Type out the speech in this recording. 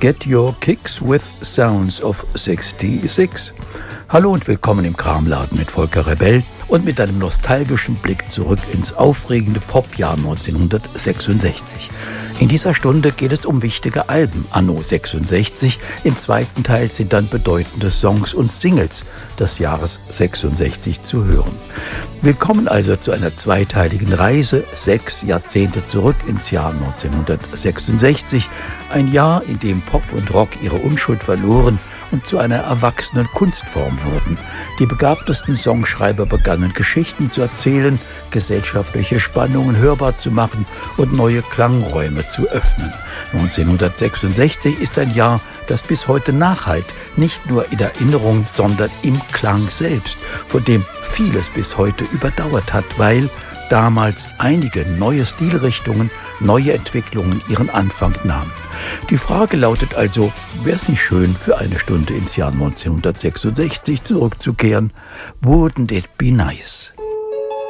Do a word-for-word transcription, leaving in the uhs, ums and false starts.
Get Your Kicks with Sounds of sixty-six. Hallo und willkommen im Kramladen mit Volker Rebell und mit einem nostalgischen Blick zurück ins aufregende Popjahr neunzehnhundertsechsundsechzig. In dieser Stunde geht es um wichtige Alben anno sechsundsechzig. Im zweiten Teil sind dann bedeutende Songs und Singles des Jahres sechsundsechzig zu hören. Willkommen also zu einer zweiteiligen Reise, sechs Jahrzehnte zurück ins Jahr neunzehnhundertsechsundsechzig. Ein Jahr, in dem Pop und Rock ihre Unschuld verloren und zu einer erwachsenen Kunstform wurden. Die begabtesten Songschreiber begannen, Geschichten zu erzählen, gesellschaftliche Spannungen hörbar zu machen und neue Klangräume zu öffnen. neunzehnhundertsechsundsechzig ist ein Jahr, das bis heute nachhallt, nicht nur in Erinnerung, sondern im Klang selbst, von dem vieles bis heute überdauert hat, weil damals einige neue Stilrichtungen, neue Entwicklungen ihren Anfang nahmen. Die Frage lautet also, wäre es nicht schön, für eine Stunde ins Jahr neunzehnhundertsechsundsechzig zurückzukehren? Wouldn't it be nice?